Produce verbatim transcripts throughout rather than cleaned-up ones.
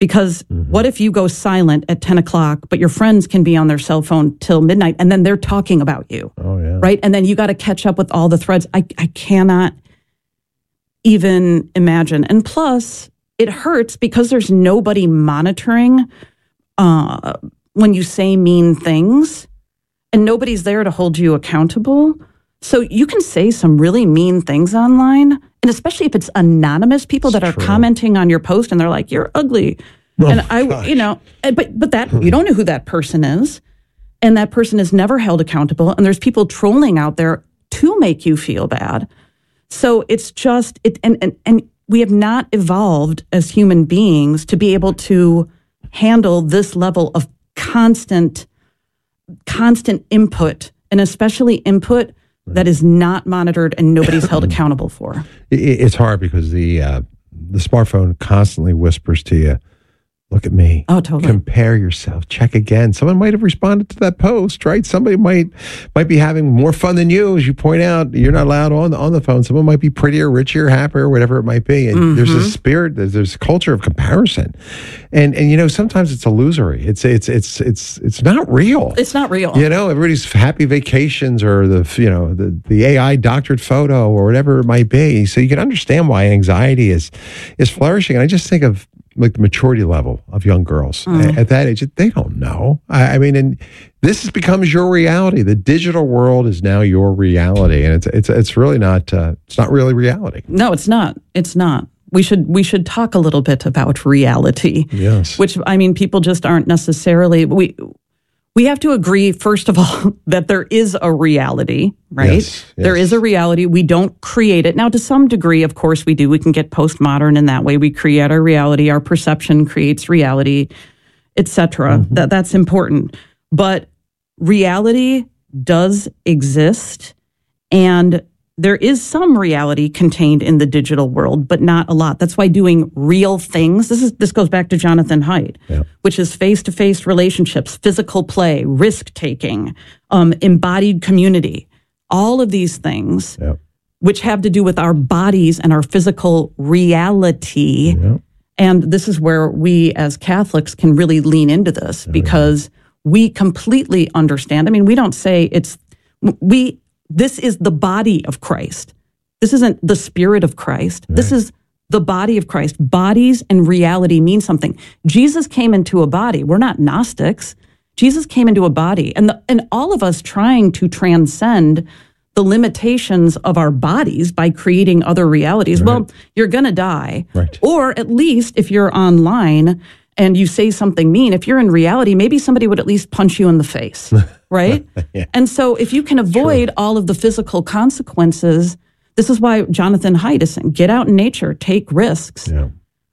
Because mm-hmm. what if you go silent at ten o'clock, but your friends can be on their cell phone till midnight, and then they're talking about you, oh, yeah. right? And then you got to catch up with all the threads. I, I cannot even imagine. And plus, it hurts because there's nobody monitoring uh, when you say mean things, and nobody's there to hold you accountable. So you can say some really mean things online, and especially if it's anonymous people it's that are true. commenting on your post and they're like, "You're ugly." Oh, and I, gosh. you know, but but that you don't know who that person is, and that person is never held accountable. And there's people trolling out there to make you feel bad. So it's just it, and and and we have not evolved as human beings to be able to handle this level of constant, constant input, and especially input that is not monitored and nobody's held accountable for. It's hard because the uh, the smartphone constantly whispers to you, look at me. Oh, totally. Compare yourself. Check again. Someone might have responded to that post, right? Somebody might might be having more fun than you, as you point out. You're not allowed on, on the phone. Someone might be prettier, richer, happier, whatever it might be. And mm-hmm. there's a spirit, there's, there's a culture of comparison. And and you know, sometimes it's illusory. It's it's it's it's it's not real. It's not real. You know, everybody's happy vacations or the you know the, the A I doctored photo or whatever it might be. So you can understand why anxiety is is flourishing. And I just think of like the maturity level of young girls mm. at that age. They don't know. I, I mean, and this becomes your reality. The digital world is now your reality, and it's it's it's really not. Uh, it's not really reality. No, it's not. It's not. We should we should talk a little bit about reality. Yes. Which I mean, people just aren't necessarily. We we have to agree first of all that there is a reality, right? Yes, yes. There is a reality. We don't create it. Now, to some degree, of course, we do. We can get postmodern in that way. We create our reality. Our perception creates reality, et cetera. Mm-hmm. That that's important. But reality does exist, and there is some reality contained in the digital world, but not a lot. That's why doing real things, this is this goes back to Jonathan Haidt, yeah. which is face-to-face relationships, physical play, risk-taking, um, embodied community, all of these things, yeah. which have to do with our bodies and our physical reality. Yeah. And this is where we as Catholics can really lean into this oh, because yeah. we completely understand. I mean, we don't say it's, we, this is the body of Christ. This isn't the spirit of Christ. Right. This is the body of Christ. Bodies and reality mean something. Jesus came into a body. We're not Gnostics. Jesus came into a body. And the, and all of us trying to transcend the limitations of our bodies by creating other realities. Right. Well, you're going to die. Right. Or at least if you're online and you say something mean, if you're in reality, maybe somebody would at least punch you in the face, right? yeah. And so if you can avoid True. all of the physical consequences, this is why Jonathan Haidt is saying, get out in nature, take risks. Yeah.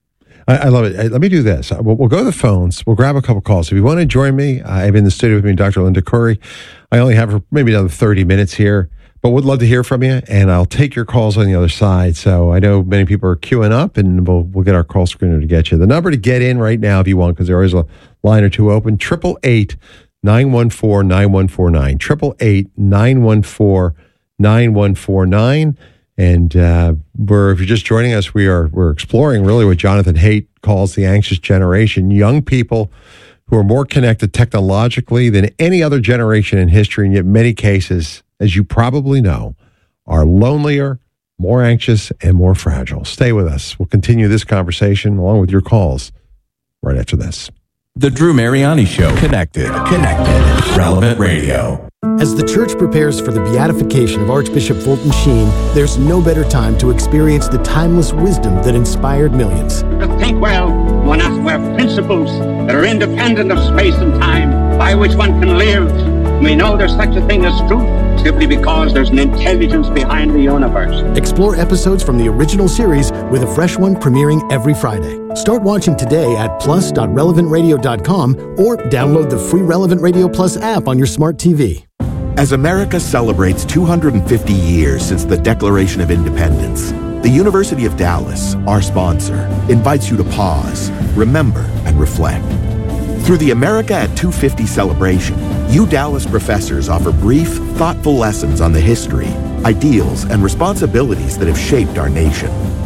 I, I love it. Let me do this. We'll, we'll go to the phones. We'll grab a couple calls. If you want to join me, I have in the studio with me Doctor Linda Curry. I only have maybe another thirty minutes here, but would love to hear from you, and I'll take your calls on the other side. So I know many people are queuing up, and we'll we'll get our call screener to get you. The number to get in right now, if you want, because there is a line or two open, triple eight nine one four nine one four nine, triple eight nine one four nine one four nine. And uh, we're if you're just joining us, we are we're exploring really what Jonathan Haidt calls the anxious generation, young people who are more connected technologically than any other generation in history, and yet in many cases, as you probably know, are lonelier, more anxious, and more fragile. Stay with us. We'll continue this conversation along with your calls right after this. The Drew Mariani Show. Connected. Connected. Relevant Radio. As the church prepares for the beatification of Archbishop Fulton Sheen, there's no better time to experience the timeless wisdom that inspired millions. To think well, one has to have principles that are independent of space and time, by which one can live. We know there's such a thing as truth simply because there's an intelligence behind the universe. Explore episodes from the original series with a fresh one premiering every Friday. Start watching today at plus dot relevant radio dot com or download the free Relevant Radio Plus app on your smart T V. As America celebrates two hundred fifty years since the Declaration of Independence, the University of Dallas, our sponsor, invites you to pause, remember, and reflect. Through the America at two fifty celebration, U Dallas professors offer brief, thoughtful lessons on the history, ideals, and responsibilities that have shaped our nation.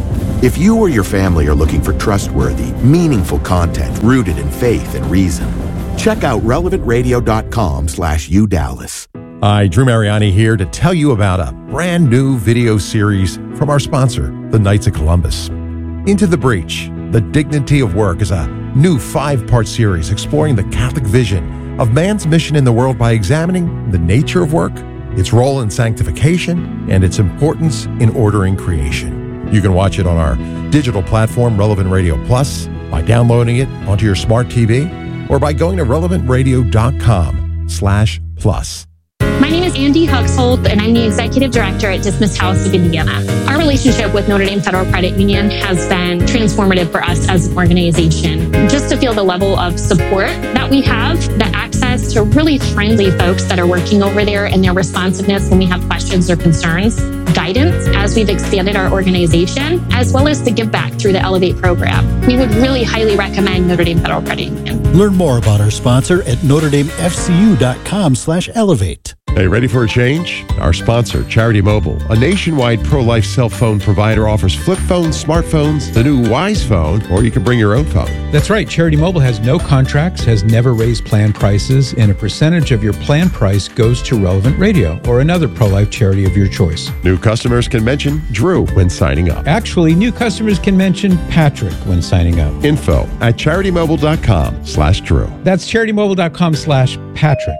If you or your family are looking for trustworthy, meaningful content rooted in faith and reason, check out relevant radio dot com slash u dallas. Hi, Drew Mariani here to tell you about a brand new video series from our sponsor, the Knights of Columbus. Into the Breach, The Dignity of Work is a new five-part series exploring the Catholic vision of man's mission in the world by examining the nature of work, its role in sanctification, and its importance in ordering creation. You can watch it on our digital platform, Relevant Radio Plus, by downloading it onto your smart T V, or by going to relevant radio dot com slash plus. My name is Andy Huxhold, and I'm the Executive Director at Dismissed House of Indiana. Our relationship with Notre Dame Federal Credit Union has been transformative for us as an organization. Just to feel the level of support that we have, the access to really friendly folks that are working over there and their responsiveness when we have questions or concerns, guidance as we've expanded our organization, as well as the give back through the Elevate program. We would really highly recommend Notre Dame Federal Credit Union. Learn more about our sponsor at notre dame f c u dot com slash elevate. Hey, ready for a change? Our sponsor, Charity Mobile, a nationwide pro-life cell phone provider, offers flip phones, smartphones, the new Wise Phone, or you can bring your own phone. That's right. Charity Mobile has no contracts, has never raised plan prices, and a percentage of your plan price goes to Relevant Radio or another pro-life charity of your choice. New customers can mention Drew when signing up. Actually, new customers can mention Patrick when signing up. Info at charity mobile dot com slash Drew. That's charity mobile dot com slash Patrick.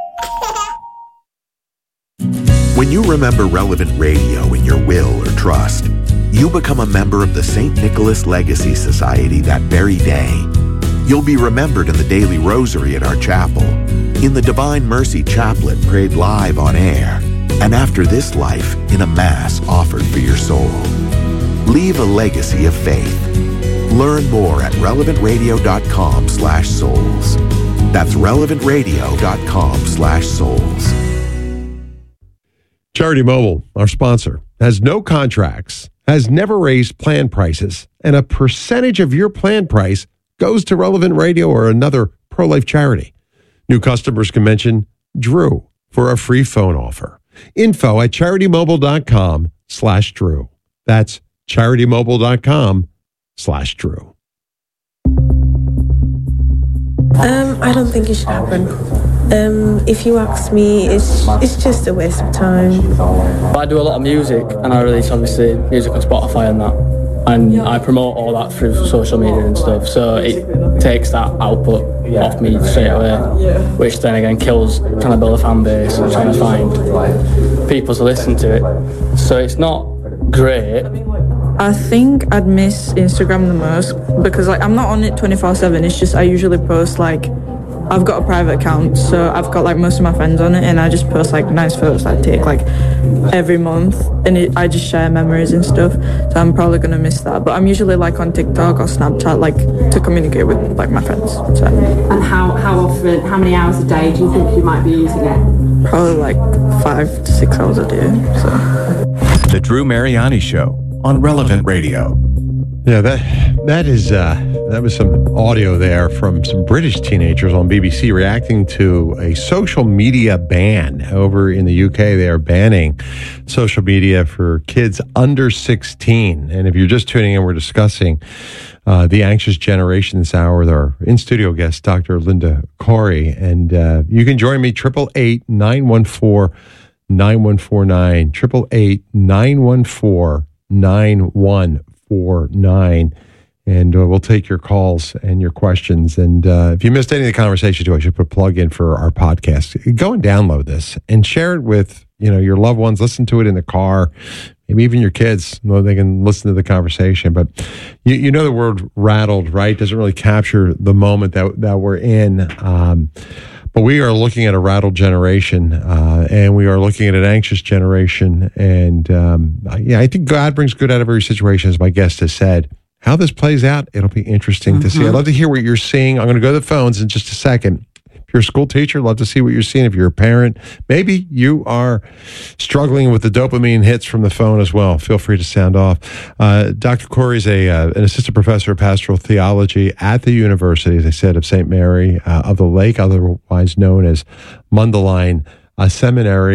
When you remember Relevant Radio in your will or trust, you become a member of the Saint Nicholas Legacy Society that very day. You'll be remembered in the daily rosary at our chapel, in the Divine Mercy Chaplet prayed live on air, and after this life in a Mass offered for your soul. Leave a legacy of faith. Learn more at relevant radio dot com slash souls. That's relevant radio dot com slash souls. Charity Mobile, our sponsor, has no contracts, has never raised plan prices, and a percentage of your plan price goes to Relevant Radio or another pro-life charity. New customers can mention Drew for a free phone offer. Info at charity mobile dot com slash Drew. That's charity mobile dot com slash Drew. Um, I don't think it should happen. Um, if you ask me, it's it's just a waste of time. I do a lot of music, and I release obviously music on Spotify and that, and I promote all that through social media and stuff. So it takes that output off me straight away, which then again kills trying to build a fan base and trying to find people to listen to it. So it's not great. I think I'd miss Instagram the most because like I'm not on it twenty-four seven. It's just I usually post like. I've got a private account, so I've got like most of my friends on it, and I just post like nice photos I take like every month, and it, I just share memories and stuff. So I'm probably gonna miss that. But I'm usually like on TikTok or Snapchat, like to communicate with like my friends. So. And how how often, how many hours a day do you think you might be using it? Probably like five to six hours a day. So. The Drew Mariani Show on Relevant Radio. Yeah, that that is uh, that was some audio there from some British teenagers on B B C reacting to a social media ban over in the U K. They are banning social media for kids under sixteen. And if you're just tuning in, we're discussing uh, the anxious generation this hour with our in-studio guest, Doctor Linda Corey. And uh, you can join me, triple eight nine one four nine one four nine, triple eight nine one four nine one four nine, and uh, we'll take your calls and your questions. And uh, if you missed any of the conversation too, I should put a plug in for our podcast. Go and download this and share it with you know your loved ones. Listen to it in the car, maybe even your kids. Know they can listen to the conversation. But you, you know the word "rattled," right? Doesn't really capture the moment that that we're in. Um, But we are looking at a rattled generation, uh, and we are looking at an anxious generation. And um, yeah, I think God brings good out of every situation, as my guest has said. How this plays out, it'll be interesting mm-hmm. to see. I'd love to hear what you're seeing. I'm going to go to the phones in just a second. If you're a school teacher, I'd love to see what you're seeing. If you're a parent, maybe you are struggling with the dopamine hits from the phone as well. Feel free to sound off. Uh, Doctor Corey is a, uh, an assistant professor of pastoral theology at the University, as I said, of Saint Mary uh, of the Lake, otherwise known as Mundelein uh, Seminary.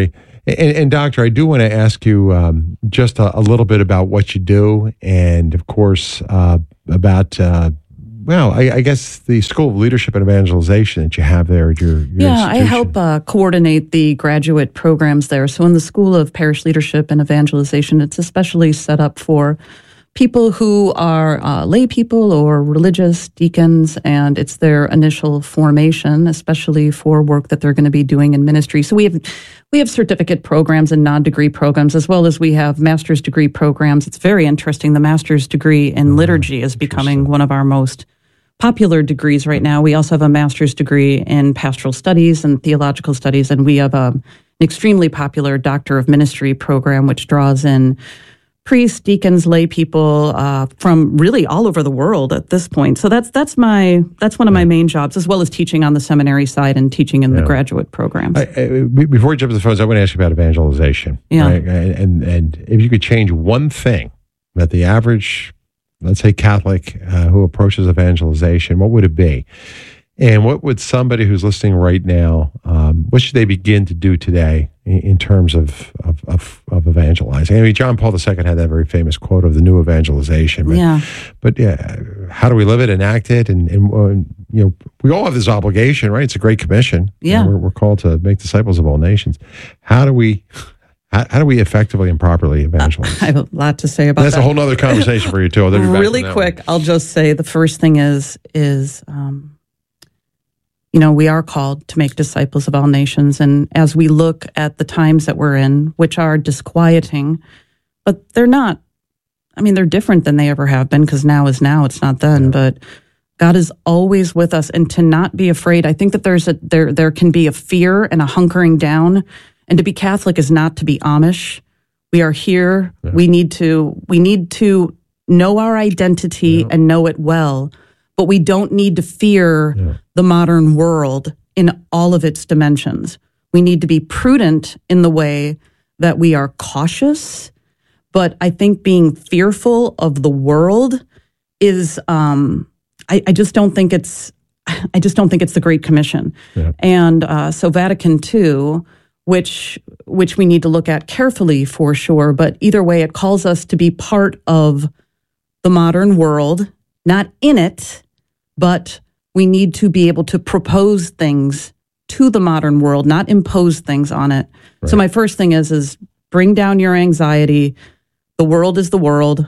And, and Doctor, I do want to ask you um, just a, a little bit about what you do, and of course uh, about uh, well, I, I guess the School of Leadership and Evangelization that you have there at your, your yeah, I help uh, coordinate the graduate programs there. So in the School of Parish Leadership and Evangelization, it's especially set up for people who are uh, lay people or religious deacons, and it's their initial formation, especially for work that they're going to be doing in ministry. So we have we have certificate programs and non-degree programs, as well as we have master's degree programs. It's very interesting. The master's degree in liturgy is becoming one of our most popular degrees right now. We also have a master's degree in pastoral studies and theological studies, and we have a, an extremely popular Doctor of Ministry program, which draws in priests, deacons, lay people uh, from really all over the world at this point. So that's that's my that's one of my main jobs, as well as teaching on the seminary side and teaching in yeah. the graduate programs. I, I, before we jump to the phones, I want to ask you about evangelization. Yeah, right? and and if you could change one thing that the average, let's say Catholic uh, who approaches evangelization, what would it be? And what would somebody who's listening right now, um, what should they begin to do today in, in terms of, of, of, of evangelizing? I mean, John Paul the Second had that very famous quote of the new evangelization. But, yeah. But yeah, how do we live it, enact it? And, and uh, you know, we all have this obligation, right? It's a great commission. Yeah. We're, we're called to make disciples of all nations. How do we... How, how do we effectively and properly evangelize? I have a lot to say about That's that. That's a whole other conversation for you, too. Really quick, I'll just say the first thing is, is um, you know, we are called to make disciples of all nations. And as we look at the times that we're in, which are disquieting, but they're not, I mean, they're different than they ever have been, because now is now, it's not then. Yeah. But God is always with us, and to not be afraid. I think that there's a there there can be a fear and a hunkering down. And to be Catholic is not to be Amish. We are here. Yeah. We need to we need to know our identity yeah. and know it well, but we don't need to fear yeah. the modern world in all of its dimensions. We need to be prudent in the way that we are cautious, but I think being fearful of the world is um, I, I just don't think it's I just don't think it's the Great Commission. Yeah. And uh, so Vatican Two, which which we need to look at carefully for sure. But either way, it calls us to be part of the modern world, not in it, but we need to be able to propose things to the modern world, not impose things on it. Right. So my first thing is, is bring down your anxiety. The world is the world,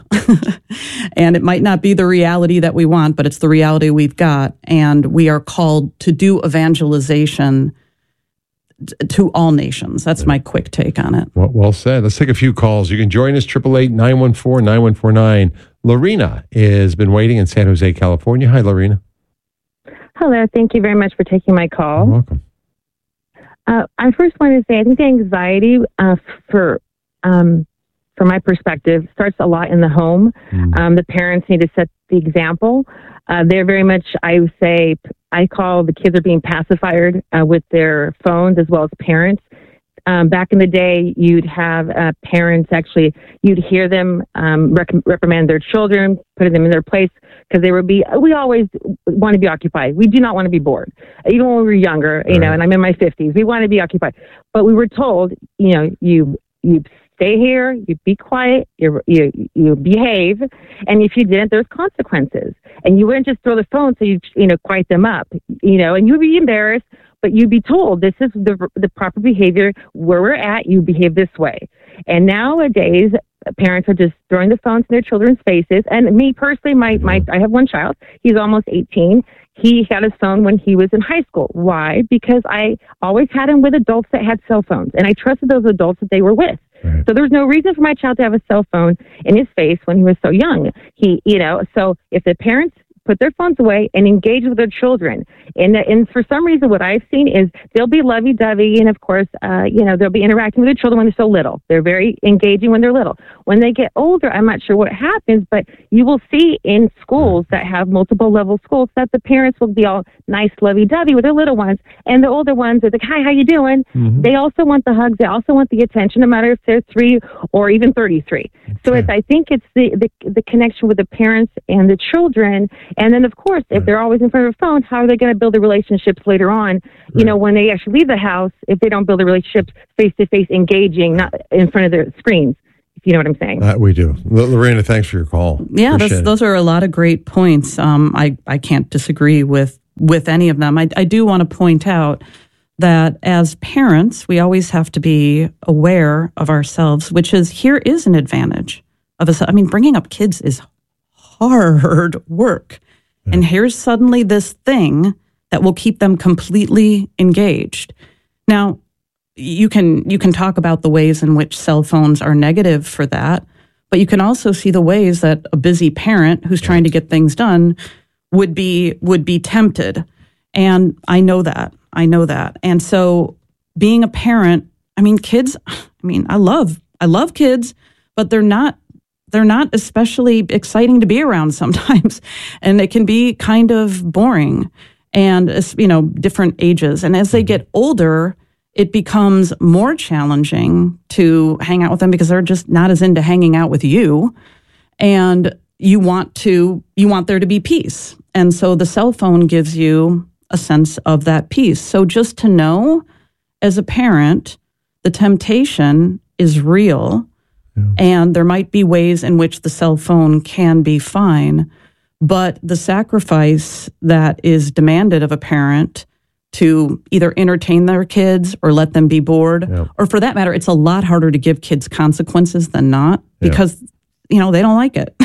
and it might not be the reality that we want, but it's the reality we've got. And we are called to do evangelization to all nations. That's my quick take on it. Well, well said. Let's take a few calls. You can join us, eight eight eight, nine one four, nine one four nine. Lorena has been waiting in San Jose, California. Hi, Lorena. Hello. Thank you very much for taking my call. You're welcome. Uh, I first want to say, I think the anxiety uh, for, um, from my perspective, starts a lot in the home. Mm. Um, the parents need to set the example. Uh, they're very much, I would say, I call the kids are being pacified uh, with their phones as well as parents. Um, back in the day, you'd have uh, parents actually, you'd hear them um, rec- reprimand their children, putting them in their place, because they would be, we always want to be occupied. We do not want to be bored. Even when we were younger, you right. know, and I'm in my fifties, we want to be occupied. But we were told, you know, you, you stay here, you be quiet, you, you you behave, and if you didn't, there's consequences. And you wouldn't just throw the phone so you you know quiet them up, you know, and you'd be embarrassed, but you'd be told this is the the proper behavior. Where we're at, you behave this way. And nowadays, parents are just throwing the phones in their children's faces. And me personally, my my I have one child. He's almost eighteen. He got his phone when he was in high school. Why? Because I always had him with adults that had cell phones, and I trusted those adults that they were with. Right. So there was no reason for my child to have a cell phone in his face when he was so young. He, you know, so if the parents put their phones away and engage with their children, and and for some reason, what I've seen is they'll be lovey-dovey, and of course, uh, you know, they'll be interacting with their children when they're so little. They're very engaging when they're little. When they get older, I'm not sure what happens, but you will see in schools that have multiple level schools that the parents will be all nice, lovey-dovey with their little ones, and the older ones are like, "Hi, how you doing?" Mm-hmm. They also want the hugs. They also want the attention, no matter if they're three or even thirty-three. Okay. So it's, I think it's the, the the connection with the parents and the children. And then, of course, if they're always in front of a phone, how are they going to build the relationships later on? Right. You know, when they actually leave the house, if they don't build the relationships face-to-face, engaging, not in front of their screens, if you know what I'm saying. Uh, we do. L- Lorena, thanks for your call. Yeah, those, those are a lot of great points. Um, I, I can't disagree with, with any of them. I, I do want to point out that as parents, we always have to be aware of ourselves, which is here is an advantage of us. I mean, bringing up kids is hard work. Yeah. And here's suddenly this thing that will keep them completely engaged. Now, you can you can talk about the ways in which cell phones are negative for that, but you can also see the ways that a busy parent who's trying to get things done would be would be tempted. And I know that. I know that. And so being a parent, I mean, kids, I mean, I love, I love kids, but they're not, they're not especially exciting to be around sometimes. And it can be kind of boring and, you know, different ages. And as they get older, it becomes more challenging to hang out with them because they're just not as into hanging out with you. And you want to, you want there to be peace. And so the cell phone gives you a sense of that peace. So just to know, as a parent, the temptation is real, yeah. and there might be ways in which the cell phone can be fine, but the sacrifice that is demanded of a parent to either entertain their kids or let them be bored, yeah. or for that matter, it's a lot harder to give kids consequences than not, because yeah. you know, they don't like it.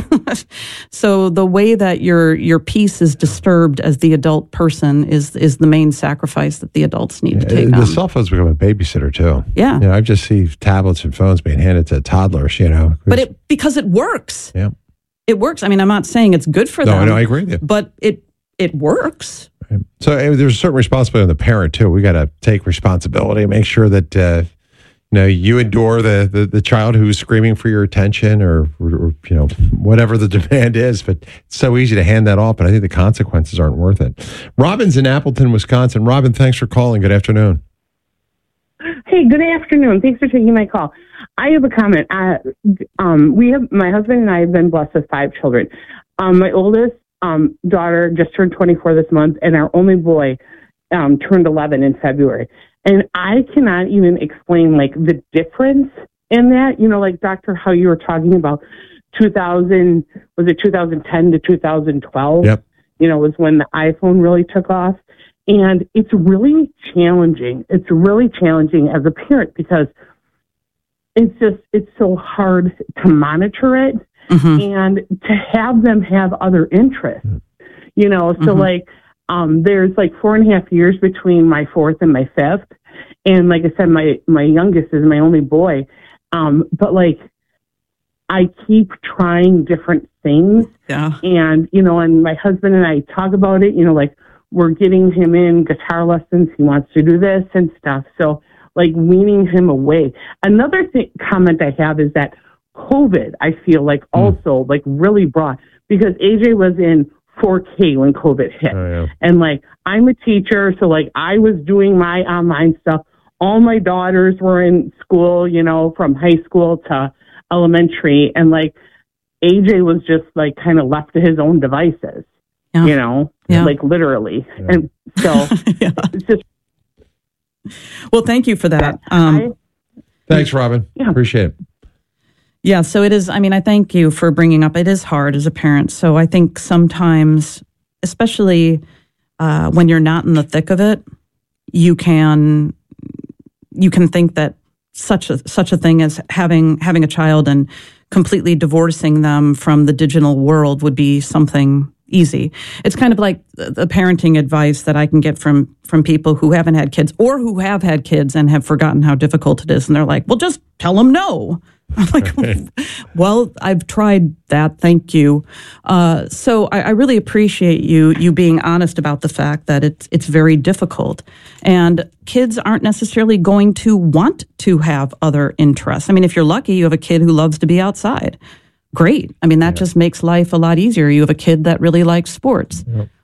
So the way that your your peace is disturbed as the adult person is is the main sacrifice that the adults need to take the on. The cell phones become a babysitter too. Yeah. You know, I just see tablets and phones being handed to toddlers, you know. But it because it works. Yeah. It works. I mean, I'm not saying it's good for no, them. No, I know, I agree with you. But it it works. Right. So uh, there's a certain responsibility on the parent too. We got to take responsibility, make sure that uh, you know, you endure the, the, the child who's screaming for your attention or, or, you know, whatever the demand is. But it's so easy to hand that off, but I think the consequences aren't worth it. Robin's in Appleton, Wisconsin. Robin, thanks for calling. Good afternoon. Hey, good afternoon. Thanks for taking my call. I have a comment. Uh, um, we have my husband and I have been blessed with five children. Um, my oldest um, daughter just turned twenty-four this month, and our only boy um, turned eleven in February. And I cannot even explain, like, the difference in that. You know, like, Doctor, how you were talking about two thousand, was it two thousand ten to two thousand twelve? Yep. You know, was when the iPhone really took off. And it's really challenging. It's really challenging as a parent because it's just, it's so hard to monitor it mm-hmm. and to have them have other interests. You know, so, mm-hmm. like, Um, there's like four and a half years between my fourth and my fifth. And like I said, my, my youngest is my only boy. Um, but like, I keep trying different things. Yeah. And, you know, and my husband and I talk about it, you know, like we're getting him in guitar lessons. He wants to do this and stuff. So like weaning him away. Another th- comment I have is that COVID, I feel like mm. also like really brought, because A J was in four K when COVID hit. Oh, yeah. And like, I'm a teacher, so like I was doing my online stuff. All my daughters were in school, you know, from high school to elementary. And like, A J was just like kind of left to his own devices, yeah. you know, yeah. like literally. Yeah. And so yeah. it's just. Well, thank you for that. Um, I, Thanks, Robin. Yeah. Appreciate it. Yeah, so it is, I mean, I thank you for bringing up, it is hard as a parent. So I think sometimes, especially uh, when you're not in the thick of it, you can you can think that such a such a thing as having having a child and completely divorcing them from the digital world would be something easy. It's kind of like the parenting advice that I can get from from people who haven't had kids or who have had kids and have forgotten how difficult it is. And they're like, well, just tell them no. I'm like, well, I've tried that. Thank you. Uh, so I, I really appreciate you you being honest about the fact that it's it's very difficult, and kids aren't necessarily going to want to have other interests. I mean, if you're lucky, you have a kid who loves to be outside. Great. I mean, that yeah. just makes life a lot easier. You have a kid that really likes sports. Yep.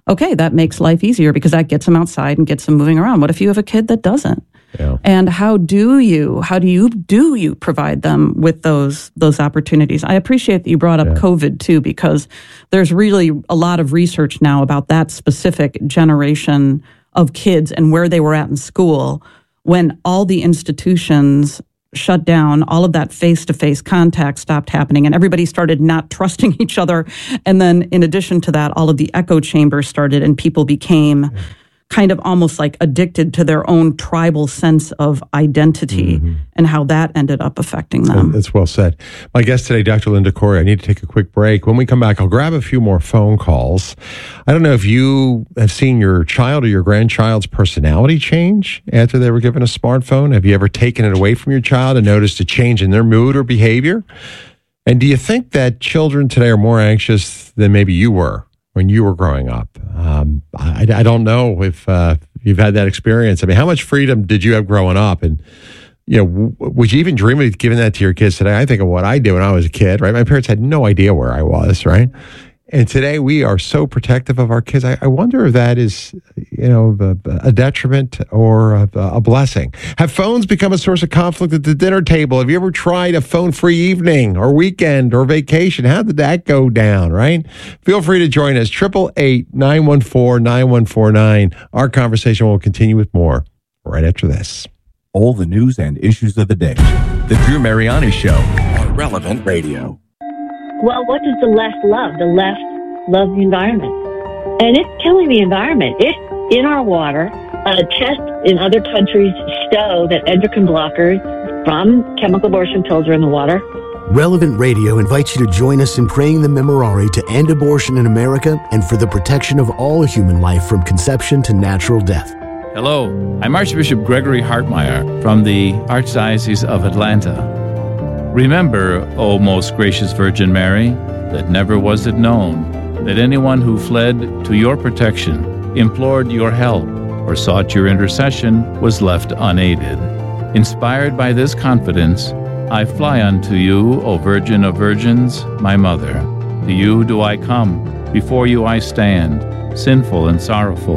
Okay, that makes life easier because that gets them outside and gets them moving around. What if you have a kid that doesn't? Yeah. And how do you, how do you, do you provide them with those, those opportunities? I appreciate that you brought up yeah. COVID too, because there's really a lot of research now about that specific generation of kids and where they were at in school when all the institutions shut down, all of that face-to-face contact stopped happening, and everybody started not trusting each other. And then in addition to that, all of the echo chambers started, and people became yeah. kind of almost like addicted to their own tribal sense of identity mm-hmm. and how that ended up affecting them. That's well said. My guest today, Doctor Linda Corey. I need to take a quick break. When we come back, I'll grab a few more phone calls. I don't know if you have seen your child or your grandchild's personality change after they were given a smartphone. Have you ever taken it away from your child and noticed a change in their mood or behavior? And do you think that children today are more anxious than maybe you were when you were growing up? Um, I, I don't know if uh, you've had that experience. I mean, how much freedom did you have growing up? And, you know, w- would you even dream of giving that to your kids today? I think of what I did when I was a kid, right? My parents had no idea where I was, right? And today we are so protective of our kids. I, I wonder if that is, you know, a, a detriment or a, a blessing. Have phones become a source of conflict at the dinner table? Have you ever tried a phone-free evening or weekend or vacation? How did that go down, right? Feel free to join us. eight eight eight, nine one four, nine one four nine. Our conversation will continue with more right after this. All the news and issues of the day. The Drew Mariani Show on Relevant Radio. Well, what does the left love? The left loves the environment. And it's killing the environment. It's in our water. Uh, tests in other countries show that endocrine blockers from chemical abortion pills are in the water. Relevant Radio invites you to join us in praying the Memorare to end abortion in America and for the protection of all human life from conception to natural death. Hello, I'm Archbishop Gregory Hartmeyer from the Archdiocese of Atlanta. Remember, O most gracious Virgin Mary, that never was it known that anyone who fled to your protection, implored your help, or sought your intercession was left unaided. Inspired by this confidence, I fly unto you, O Virgin of Virgins, my Mother. To you do I come, before you I stand, sinful and sorrowful.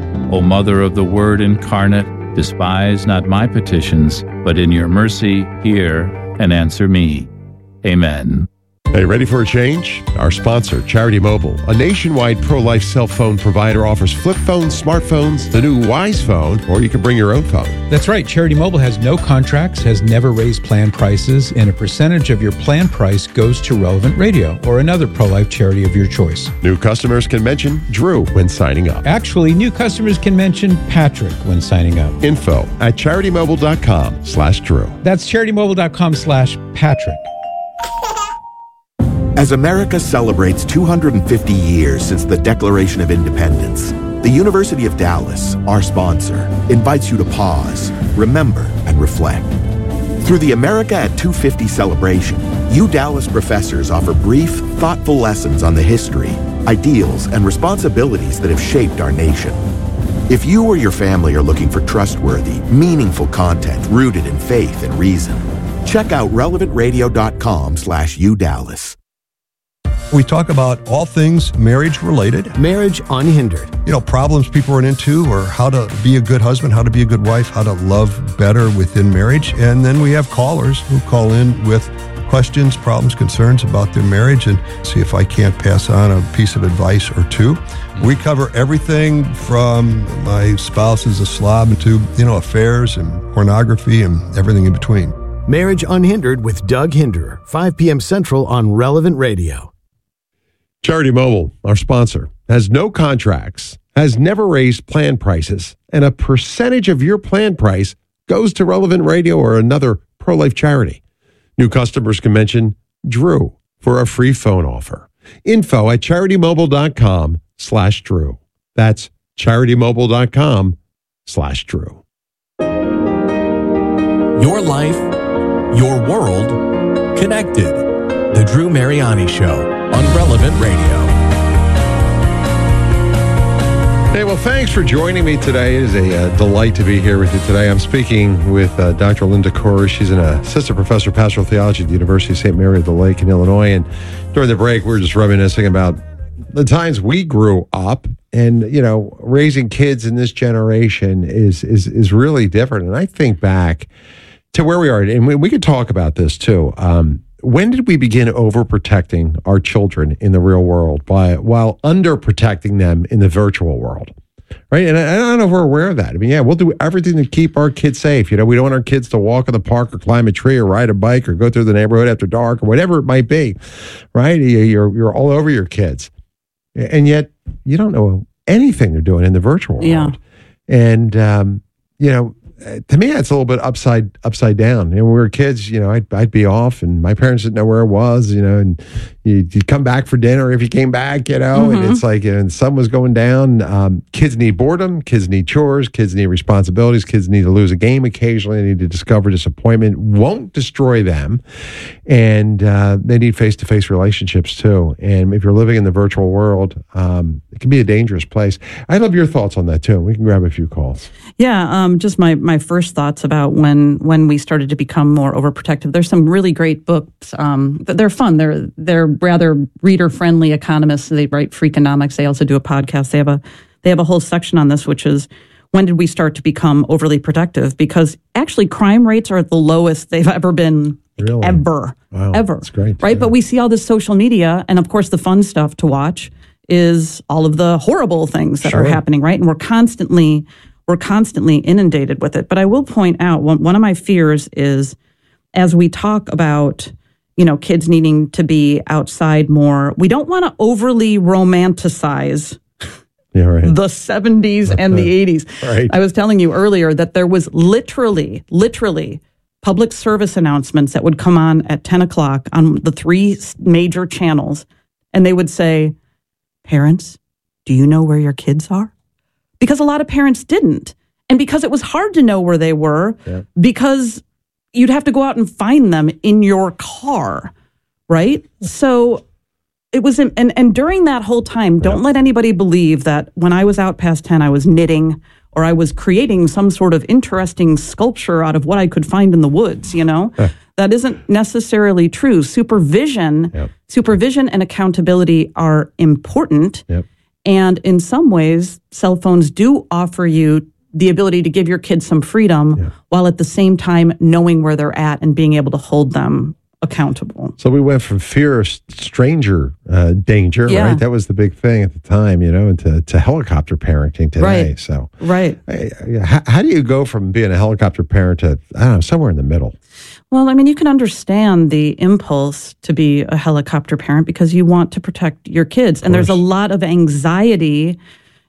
O Mother of the Word incarnate, despise not my petitions, but in your mercy hear and answer me. Amen. Hey, ready for a change? Our sponsor, Charity Mobile, a nationwide pro-life cell phone provider, offers flip phones, smartphones, the new Wise phone, or you can bring your own phone. That's right. Charity Mobile has no contracts, has never raised plan prices, and a percentage of your plan price goes to Relevant Radio or another pro-life charity of your choice. New customers can mention Drew when signing up. Actually, new customers can mention Patrick when signing up. Info at charitymobile.com slash Drew. That's charitymobile.com slash Patrick. As America celebrates two hundred fifty years since the Declaration of Independence, the University of Dallas, our sponsor, invites you to pause, remember, and reflect. Through the America at two fifty celebration, U Dallas professors offer brief, thoughtful lessons on the history, ideals, and responsibilities that have shaped our nation. If you or your family are looking for trustworthy, meaningful content rooted in faith and reason, check out relevantradio.com slash UDallas. We talk about all things marriage related. Marriage Unhindered. You know, problems people run into, or how to be a good husband, how to be a good wife, how to love better within marriage. And then we have callers who call in with questions, problems, concerns about their marriage, and see if I can't pass on a piece of advice or two. We cover everything from my spouse is a slob to, you know, affairs and pornography and everything in between. Marriage Unhindered with Doug Hinderer, five p.m. Central on Relevant Radio. Charity Mobile, our sponsor, has no contracts, has never raised plan prices, and a percentage of your plan price goes to Relevant Radio or another pro-life charity. New customers can mention Drew for a free phone offer. Info at charitymobile.com slash Drew. That's charitymobile.com slash Drew. Your life, your world, connected. The Drew Mariani Show on Relevant Radio. Hey, well, thanks for joining me today. It is a uh, delight to be here with you today. I'm speaking with uh, Doctor Linda Corey. She's an assistant professor of pastoral theology at the University of Saint Mary of the Lake in Illinois. And during the break, we were just reminiscing about the times we grew up, and you know, raising kids in this generation is is is really different. And I think back to where we are, and we, we could talk about this too. Um, when did we begin overprotecting our children in the real world by while underprotecting them in the virtual world? Right. And I, I don't know if we're aware of that. I mean, yeah, we'll do everything to keep our kids safe. You know, we don't want our kids to walk in the park or climb a tree or ride a bike or go through the neighborhood after dark or whatever it might be. Right. You're, you're all over your kids. And yet you don't know anything they're doing in the virtual world. Yeah. And, um, you know, to me, it's a little bit upside upside down. You know, when we were kids, you know, I'd, I'd be off and my parents didn't know where I was, you know, and you'd, you'd come back for dinner if you came back, you know, mm-hmm. and it's like, you know, and the sun was going down. Um, kids need boredom, kids need chores, kids need responsibilities, kids need to lose a game occasionally, they need to discover disappointment, won't destroy them. And uh, they need face-to-face relationships too. And if you're living in the virtual world, um, it can be a dangerous place. I'd love your thoughts on that too. We can grab a few calls. Yeah, um, just my, my first thoughts about when when we started to become more overprotective. There's some really great books. Um, they're fun. They're they're rather reader friendly economists. They write Freakonomics. They also do a podcast. They have a they have a whole section on this, which is when did we start to become overly protective? Because actually, crime rates are at the lowest they've ever been. Really? Ever, wow, ever. That's great. Right, yeah. But we see all this social media, and of course, the fun stuff to watch is all of the horrible things that Sure. are happening. Right, and we're constantly. We're constantly inundated with it. But I will point out one, one of my fears is as we talk about, you know, kids needing to be outside more, we don't want to overly romanticize yeah, right. the seventies and the eighties. Right. I was telling you earlier that there was literally, literally public service announcements that would come on at ten o'clock on the three major channels. And they would say, parents, do you know where your kids are? Because a lot of parents didn't. And because it was hard to know where they were, yeah. because you'd have to go out and find them in your car, right? So it was, and, and during that whole time, don't yeah. let anybody believe that when I was out past ten, I was knitting or I was creating some sort of interesting sculpture out of what I could find in the woods, you know? Yeah. That isn't necessarily true. Supervision, yep. supervision and accountability are important. Yep. And in some ways, cell phones do offer you the ability to give your kids some freedom yeah. while at the same time knowing where they're at and being able to hold them accountable. So we went from fear of stranger uh, danger, yeah. right? That was the big thing at the time, you know, to, to helicopter parenting today. Right. So, right. How, how do you go from being a helicopter parent to, I don't know, somewhere in the middle? Well, I mean, you can understand the impulse to be a helicopter parent because you want to protect your kids. And there's a lot of anxiety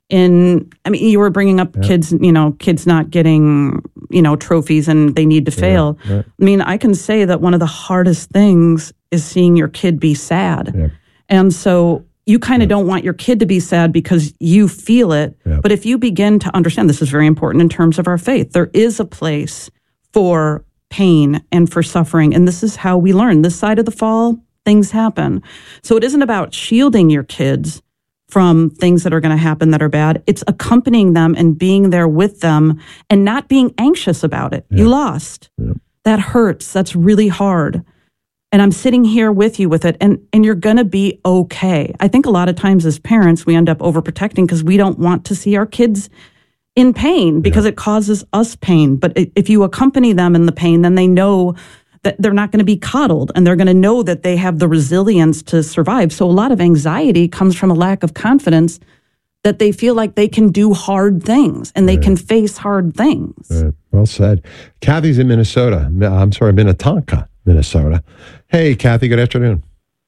in, I mean, you were bringing up yeah. kids, you know, kids not getting, you know, trophies and they need to fail. Yeah, right. I mean, I can say that one of the hardest things is seeing your kid be sad. Yeah. And so you kind of yeah. don't want your kid to be sad because you feel it. Yeah. But if you begin to understand, this is very important in terms of our faith, there is a place for pain and for suffering. And this is how we learn. This side of the fall, things happen. So it isn't about shielding your kids from things that are going to happen that are bad. It's accompanying them and being there with them and not being anxious about it. Yeah. You lost. Yeah. That hurts. That's really hard. And I'm sitting here with you with it, and, and you're going to be okay. I think a lot of times as parents, we end up overprotecting because we don't want to see our kids in pain because yeah. it causes us pain. But if you accompany them in the pain, then they know that they're not going to be coddled and they're going to know that they have the resilience to survive. So a lot of anxiety comes from a lack of confidence that they feel like they can do hard things and they right. can face hard things. Right. Well said. Kathy's in Minnesota. I'm sorry, Minnetonka, Minnesota. Hey, Kathy, good afternoon.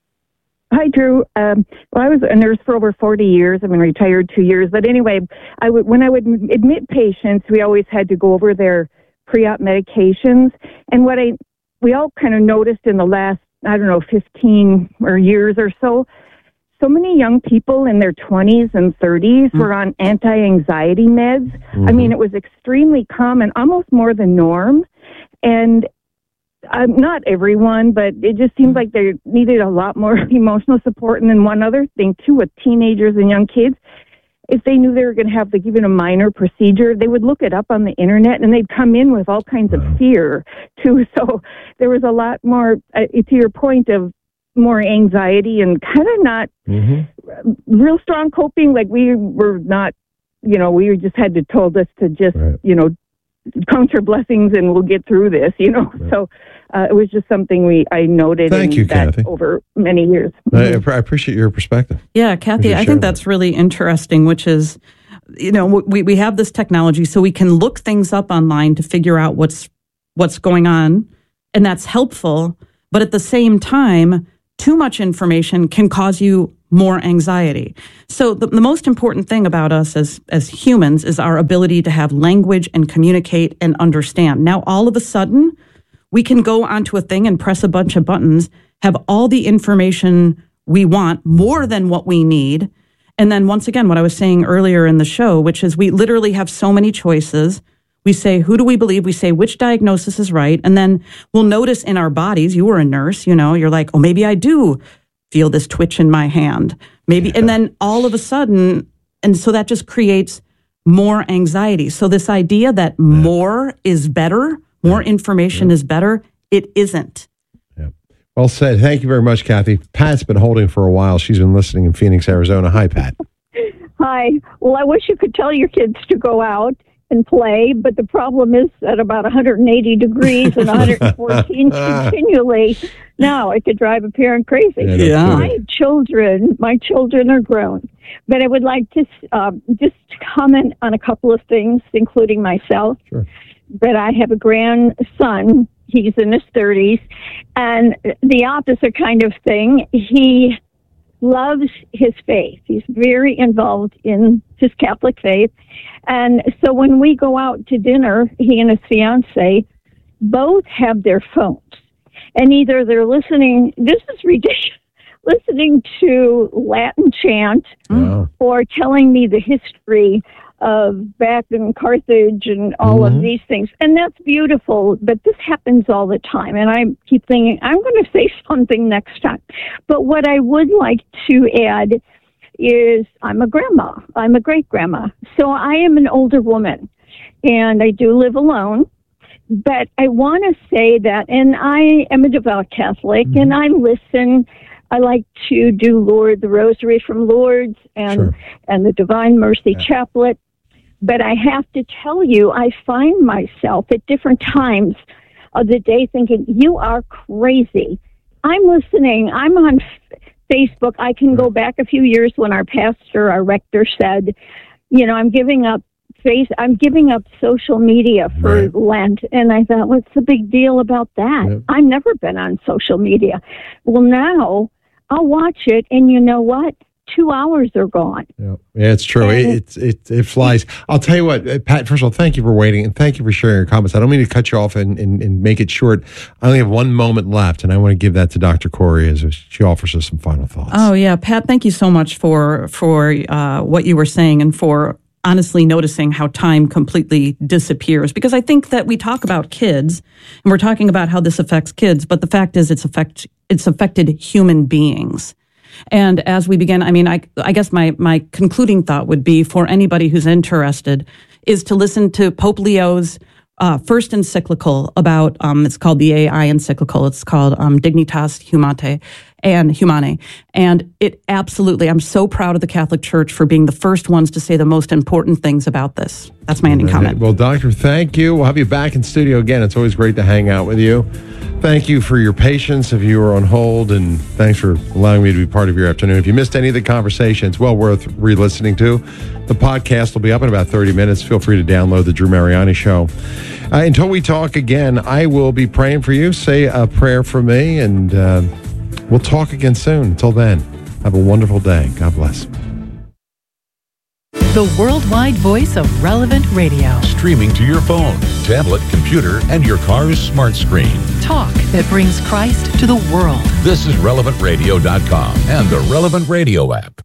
Hi, Drew. Um, well, I was a nurse for over forty years. I've been retired two years. But anyway, I would, when I would admit patients, we always had to go over their pre-op medications. And what I we all kind of noticed in the last, I don't know, fifteen or years or so, so many young people in their twenties and thirties mm-hmm. were on anti-anxiety meds. Mm-hmm. I mean, it was extremely common, almost more than norm. And Um, not everyone, but it just seemed like they needed a lot more emotional support. And then one other thing, too, with teenagers and young kids, if they knew they were going to have like even a minor procedure, they would look it up on the internet and they'd come in with all kinds of fear, too. So there was a lot more, uh, to your point of more anxiety and kind of not mm-hmm. real strong coping. Like we were not, you know, we just had to told us to just, right. you know, count your blessings and we'll get through this, you know. Right. So uh, it was just something we I noted Thank in you, that Kathy. over many years. I, I appreciate your perspective. Yeah, Kathy, I think that's really interesting, which is, you know, we, we have this technology so we can look things up online to figure out what's what's going on, and that's helpful. But at the same time, too much information can cause you more anxiety. So the, the most important thing about us as, as humans is our ability to have language and communicate and understand. Now, all of a sudden, we can go onto a thing and press a bunch of buttons, have all the information we want, more than what we need. And then once again, what I was saying earlier in the show, which is we literally have so many choices. We say, who do we believe? We say, which diagnosis is right? And then we'll notice in our bodies, you were a nurse, you know, you're like, oh, maybe I do feel this twitch in my hand. Maybe, and then all of a sudden, and so that just creates more anxiety. So this idea that yeah. more is better, more information yeah. is better, it isn't. Yeah. Well said. Thank you very much, Kathy. Pat's been holding for a while. She's been listening in Phoenix, Arizona. Hi, Pat. Hi. Well, I wish you could tell your kids to go out and play, but the problem is at about one hundred eighty degrees and one hundred fourteen continually. Now it could drive a parent crazy. Yeah, yeah. My children, my children are grown, but I would like to um, just comment on a couple of things, including myself. Sure. But I have a grandson. He's in his thirties, and the opposite kind of thing. He loves his faith. He's very involved in his Catholic faith. And so when we go out to dinner, he and his fiance both have their phones. And either they're listening, this is ridiculous, listening to Latin chant wow. or telling me the history of back in Carthage and all mm-hmm. of these things. And that's beautiful, but this happens all the time. And I keep thinking, I'm going to say something next time. But what I would like to add is I'm a grandma. I'm a great-grandma. So I am an older woman, and I do live alone. But I want to say that, and I am a devout Catholic, mm-hmm. and I listen. I like to do Lord, the Rosary from Lourdes and, sure. and the Divine Mercy yeah. Chaplet. But I have to tell you, I find myself at different times of the day thinking, you are crazy. I'm listening. I'm on Facebook. I can go back a few years when our pastor, our rector said, you know, I'm giving up face. I'm giving up social media for right. Lent. And I thought, what's the big deal about that? Yep. I've never been on social media. Well, now I'll watch it. And you know what? Two hours are gone. Yeah, yeah it's true. It, it it it flies. I'll tell you what, Pat, first of all, thank you for waiting and thank you for sharing your comments. I don't mean to cut you off and, and, and make it short. I only have one moment left, and I want to give that to Doctor Corey as she offers us some final thoughts. Oh, yeah. Pat, thank you so much for, for uh, what you were saying and for honestly noticing how time completely disappears. Because I think that we talk about kids, and we're talking about how this affects kids, but the fact is it's affect it's affected human beings. And as we begin, I mean, I, I guess my, my concluding thought would be for anybody who's interested is to listen to Pope Leo's uh, first encyclical about, um, it's called the A I encyclical. It's called um, Dignitas Humanae and Humanae. And it absolutely, I'm so proud of the Catholic Church for being the first ones to say the most important things about this. That's my ending comment. Well, Doctor, thank you. We'll have you back in studio again. It's always great to hang out with you. Thank you for your patience if you were on hold, and thanks for allowing me to be part of your afternoon. If you missed any of the conversation, it's well worth re-listening to. The podcast will be up in about thirty minutes. Feel free to download the Drew Mariani Show. Uh, until we talk again, I will be praying for you. Say a prayer for me, and uh, we'll talk again soon. Until then, have a wonderful day. God bless. The worldwide voice of Relevant Radio. Streaming to your phone, tablet, computer, and your car's smart screen. Talk that brings Christ to the world. This is relevant radio dot com and the Relevant Radio app.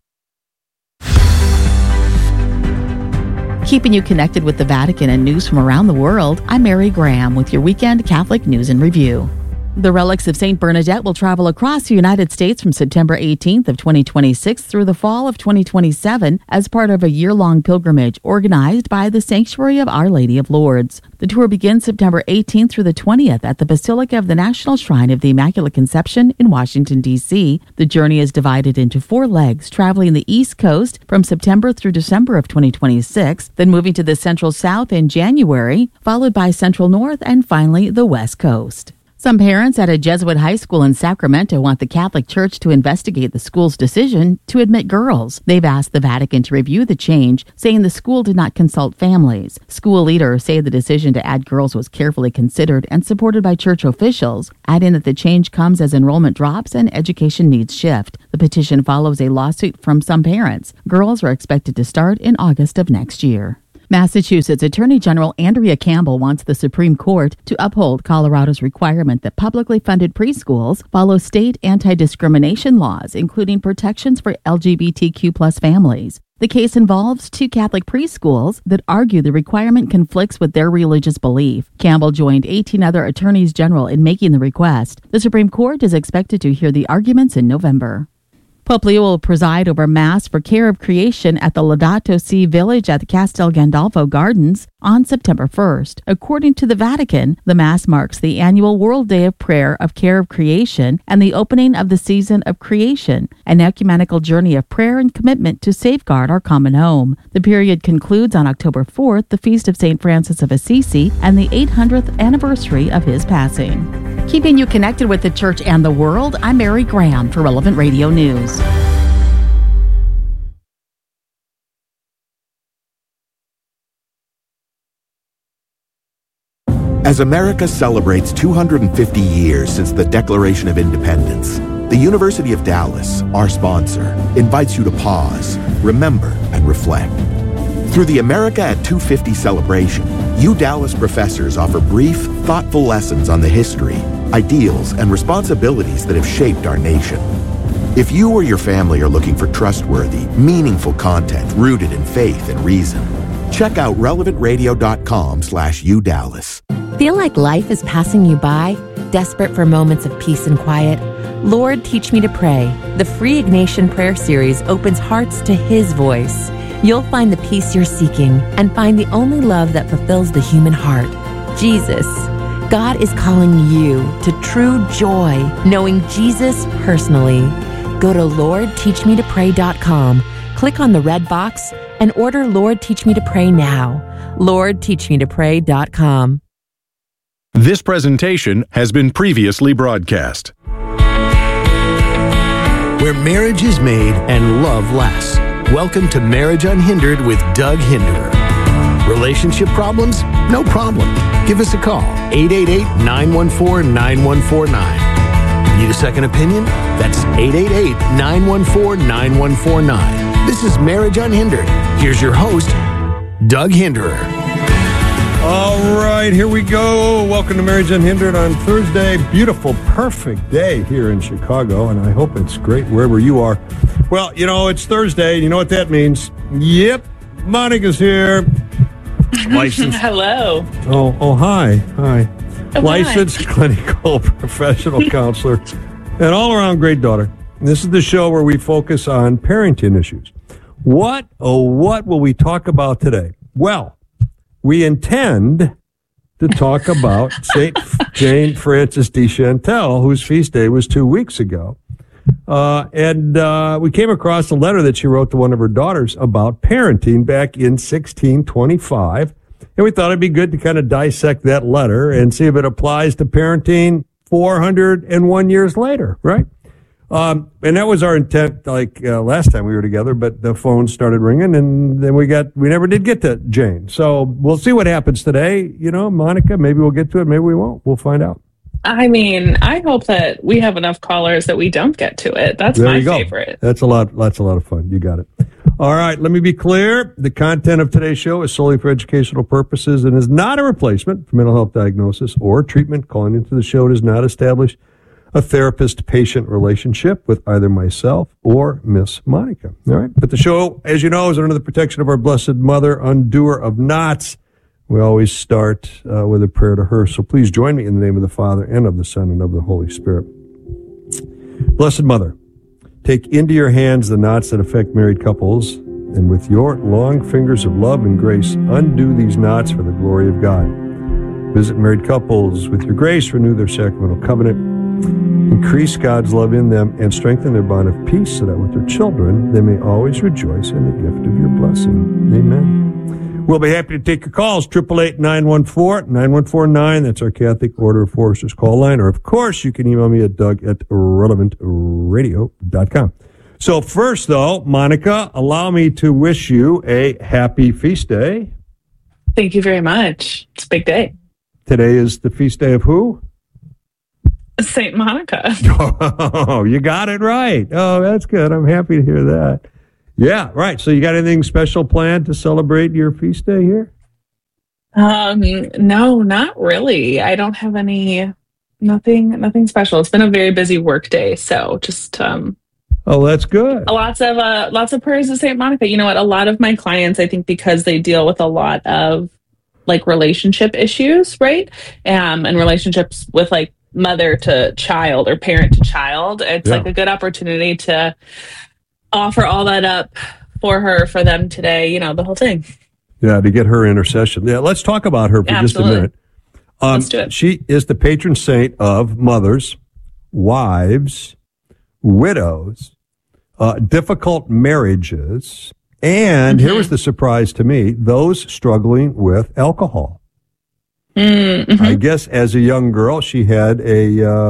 Keeping you connected with the Vatican and news from around the world, I'm Mary Graham with your weekend Catholic News and Review. The relics of Saint Bernadette will travel across the United States from September eighteenth of twenty twenty-six through the fall of twenty twenty-seven as part of a year-long pilgrimage organized by the Sanctuary of Our Lady of Lourdes. The tour begins September eighteenth through the twentieth at the Basilica of the National Shrine of the Immaculate Conception in Washington, D C The journey is divided into four legs, traveling the East Coast from September through December of twenty twenty-six, then moving to the Central South in January, followed by Central North, and finally the West Coast. Some parents at a Jesuit high school in Sacramento want the Catholic Church to investigate the school's decision to admit girls. They've asked the Vatican to review the change, saying the school did not consult families. School leaders say the decision to add girls was carefully considered and supported by church officials, adding that the change comes as enrollment drops and education needs shift. The petition follows a lawsuit from some parents. Girls are expected to start in August of next year. Massachusetts Attorney General Andrea Campbell wants the Supreme Court to uphold Colorado's requirement that publicly funded preschools follow state anti-discrimination laws, including protections for L G B T Q plus families. The case involves two Catholic preschools that argue the requirement conflicts with their religious belief. Campbell joined eighteen other attorneys general in making the request. The Supreme Court is expected to hear the arguments in November. Pope Leo will preside over Mass for Care of Creation at the Laudato Si Village at the Castel Gandolfo Gardens on September first. According to the Vatican, the Mass marks the annual World Day of Prayer of Care of Creation and the opening of the season of creation, an ecumenical journey of prayer and commitment to safeguard our common home. The period concludes on October fourth, the feast of Saint Francis of Assisi, and the eight hundredth anniversary of his passing. Keeping you connected with the church and the world, I'm Mary Graham for Relevant Radio News. As America celebrates two hundred fifty years since the Declaration of Independence, the University of Dallas, our sponsor, invites you to pause, remember, and reflect. Through the America at two fifty celebration, U Dallas professors offer brief, thoughtful lessons on the history, ideals, and responsibilities that have shaped our nation. If you or your family are looking for trustworthy, meaningful content rooted in faith and reason, check out relevant radio dot com slash U Dallas. Feel like life is passing you by? Desperate for moments of peace and quiet? Lord, Teach Me to Pray. The free Ignatian Prayer Series opens hearts to His voice. You'll find the peace you're seeking and find the only love that fulfills the human heart, Jesus. God is calling you to true joy, knowing Jesus personally. Go to lord teach me to pray dot com, click on the red box, and order Lord Teach Me to Pray now. lord teach me to pray dot com. This presentation has been previously broadcast. Where marriage is made and love lasts. Welcome to Marriage Unhindered with Doug Hinderer. Relationship problems? No problem. Give us a call, eight eight eight, nine one four, nine one four nine. Need a second opinion? That's eight eight eight, nine one four, nine one four nine. This is Marriage Unhindered. Here's your host, Doug Hinderer. All right, here we go. Welcome to Marriage Unhindered on Thursday. Beautiful, perfect day here in Chicago, and I hope it's great wherever you are. Well, you know, it's Thursday. You know what that means? Yep, Monica's here. Licensed. Hello. Oh, oh, hi, hi. Oh, Licensed hi. clinical professional counselor, and all-around great daughter. This is the show where we focus on parenting issues. What, oh, what will we talk about today? Well, we intend to talk about Saint Jane Frances de Chantal, whose feast day was two weeks ago. Uh, and uh, we came across a letter that she wrote to one of her daughters about parenting back in sixteen twenty-five. And we thought it'd be good to kind of dissect that letter and see if it applies to parenting four hundred one years later, right? Um, and that was our intent, like uh, last time we were together, but the phone started ringing, and then we got we never did get to Jane. So we'll see what happens today. You know, Monica, maybe we'll get to it, maybe we won't. We'll find out. I mean, I hope that we have enough callers that we don't get to it. That's There my you go. favorite. That's a lot. That's a lot of fun. You got it. All right. Let me be clear. The content of today's show is solely for educational purposes and is not a replacement for mental health diagnosis or treatment. Calling into the show does not establish a therapist-patient relationship with either myself or Miss Monica. All right. But the show, as you know, is under the protection of our Blessed Mother, undoer of knots. we always start uh, with a prayer to her. So please join me in the name of the Father, and of the Son, and of the Holy Spirit. Blessed Mother, take into your hands the knots that affect married couples, and with your long fingers of love and grace, undo these knots for the glory of God. Visit married couples with your grace, renew their sacramental covenant, increase God's love in them, and strengthen their bond of peace, so that with their children they may always rejoice in the gift of your blessing. Amen. We'll be happy to take your calls, eight eight eight, nine one four, nine one four nine. That's our Catholic Order of Foresters call line. Or, of course, you can email me at doug at relevant radio dot com. So first, though, Monica, allow me to wish you a happy feast day. Thank you very much. It's a big day. Today is the feast day of who? Saint Monica. Oh, you got it right. Oh, that's good. I'm happy to hear that. Yeah, right. So you got anything special planned to celebrate your feast day here? Um, no, not really. I don't have any, nothing, nothing special. It's been a very busy work day. So just, um, oh, that's good. Lots of, uh, lots of prayers to Saint Monica. You know what? A lot of my clients, I think because they deal with a lot of like relationship issues, right? Um, and relationships with like mother to child or parent to child. It's yeah. like a good opportunity to offer all that up for her, for them today, you know, the whole thing. Yeah, to get her intercession. Yeah, let's talk about her for yeah, just absolutely. a minute. Um, let's do it. She is the patron saint of mothers, wives, widows, uh, difficult marriages, and mm-hmm. here was the surprise to me, those struggling with alcohol. Mm-hmm. I guess as a young girl, she had a... Uh,